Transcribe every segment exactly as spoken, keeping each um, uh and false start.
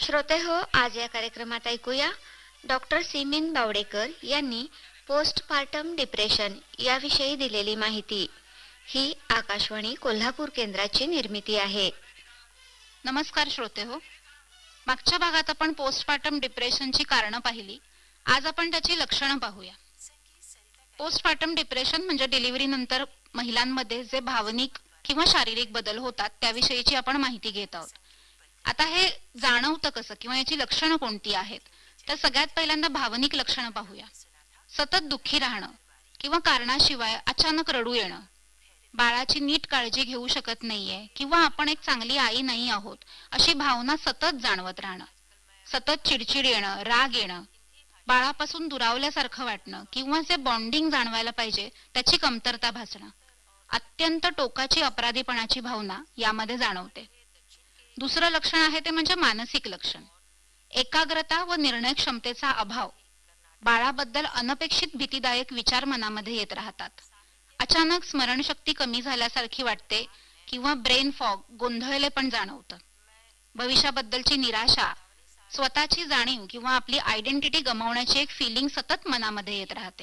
श्रोते हो, आज या कार्यक्रमात ऐकूया डॉक्टर सिमिन बावडेकर यांनी पोस्टपार्टम डिप्रेशन याविषयी दिलेली माहिती. ही आकाशवाणी कोल्हापूर केंद्राची निर्मिती आहे. नमस्कार श्रोते हो, मागच्या भागात आपण पोस्टपार्टम डिप्रेशनची कारणं पाहिली. आज आपण त्याची लक्षणं पाहूया. पोस्टपार्टम डिप्रेशन म्हणजे डिलिव्हरी नंतर महिलांमध्ये जे भावनिक किंवा शारीरिक बदल होतात त्याविषयीची आपण माहिती घेत आहोत. आता हे जाणवतं कसं किंवा याची लक्षणं कोणती आहेत, तर सगळ्यात पहिल्यांदा भावनिक लक्षणं पाहूया. सतत दुःखी राहणं किंवा कारणाशिवाय अचानक रडू येणं, बाळाची नीट काळजी घेऊ शकत नाहीये किंवा आपण एक चांगली आई नाही आहोत अशी भावना सतत जाणवत राहणं, सतत चिडचिड येणं, राग येणं, बाळापासून दुरावल्यासारखं वाटणं किंवा जे बॉन्डिंग जाणवायला पाहिजे त्याची कमतरता भासणं, अत्यंत टोकाची अपराधीपणाची भावना यामध्ये जाणवते. दुसरं लक्षण आहे ते म्हणजे मानसिक लक्षण. एकाग्रता व निर्णय क्षमतेचा अभाव, बाळाबद्दल अनपेक्षित भीतीदायक विचार मनामध्ये येत राहतात, अचानक स्मरणशक्ती कमी झाल्यासारखी वाटते किंवा ब्रेन फॉग, गोंधळले पण जाणवतं, भविष्याबद्दलची निराशा, स्वतःची जाणीव किंवा आपली आयडेंटिटी गमावण्याची एक फिलिंग सतत मनामध्ये येत राहते.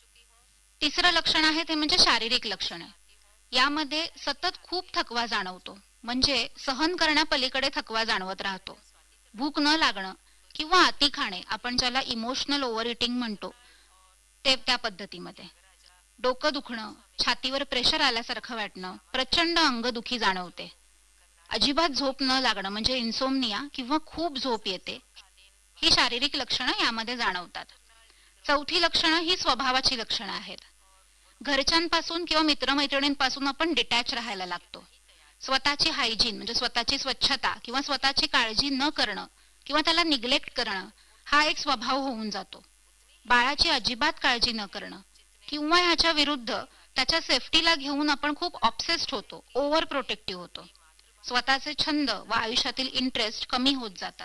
तिसरं लक्षण आहे ते म्हणजे शारीरिक लक्षण. यामध्ये सतत खूप थकवा जाणवतो, म्हणजे सहन करण्यापलीकडे थकवा जाणवत राहतो. भूक न लागणं किंवा अति खाणे, आपण ज्याला इमोशनल ओव्हर इटिंग म्हणतो ते त्या पद्धतीमध्ये. डोकं दुखणं, छातीवर प्रेशर आल्यासारखं वाटणं, प्रचंड अंगदुखी जाणवते, अजिबात झोप न लागणं म्हणजे इन्सोमनिया किंवा खूप झोप येते, ही शारीरिक लक्षणं यामध्ये जाणवतात. चौथी लक्षणं ही स्वभावाची लक्षणं आहेत. घरच्यांपासून किंवा मित्रमैत्रिणींपासून आपण डिटॅच राहायला लागतो. स्वतःची हायजीन म्हणजे स्वतःची स्वच्छता किंवा स्वतःची काळजी न करणं किंवा त्याला निग्लेक्ट करणं हा एक स्वभाव होऊन जातो. बाळाची अजिबात काळजी न करणं किंवा ह्याच्या विरुद्ध त्याच्या सेफ्टीला घेऊन आपण खूप ऑब्सेस्ड होतो, ओव्हर प्रोटेक्टिव्ह होतो. स्वतःचे छंद व आयुष्यातील इंटरेस्ट कमी होत जातात.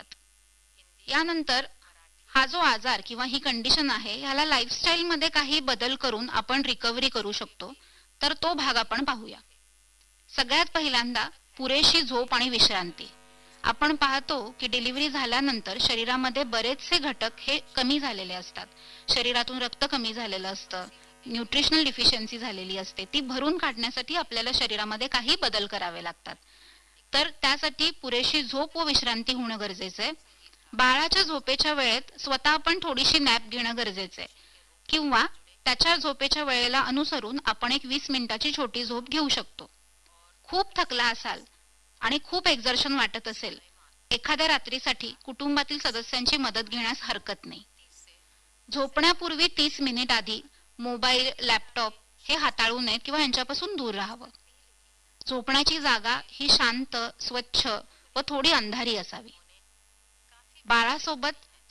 यानंतर हा जो आजार किंवा ही कंडिशन आहे ह्याला लाईफस्टाईल मध्ये काही बदल करून आपण रिकव्हरी करू शकतो, तर तो भाग आपण पाहूया. सगळ्यात पहिल्यांदा पुरेशी झोप आणि विश्रांती. आपण पाहतो की डिलिव्हरी झाल्यानंतर शरीरामध्ये बरेचसे घटक हे कमी झालेले असतात. शरीरातून रक्त कमी झालेलं असतं, न्यूट्रिशनल डिफिशियन्सी झालेली असते, ती भरून काढण्यासाठी आपल्याला शरीरामध्ये काही बदल करावे लागतात. तर त्यासाठी पुरेशी झोप व विश्रांती होणं गरजेचं आहे. बाळाच्या झोपेच्या वेळेत स्वतः आपण थोडीशी नॅप घेणं गरजेचं आहे किंवा त्याच्या झोपेच्या वेळेला अनुसरून आपण एक वीस मिनिटाची छोटी झोप घेऊ शकतो. खूप थकला असाल आणि खूप एक्झर्शन वाटत असेल, एखाद्या रात्रीसाठी कुटुंबातील सदस्यांची मदत घेण्यास हरकत नाही. झोपण्यापूर्वी तीस मिनिट आधी मोबाईल, लॅपटॉप हे हाताळू नयेत किंवा यांच्यापासून दूर राहावं. झोपण्याची जागा ही शांत, स्वच्छ व थोडी अंधारी असावी. बाळासोबत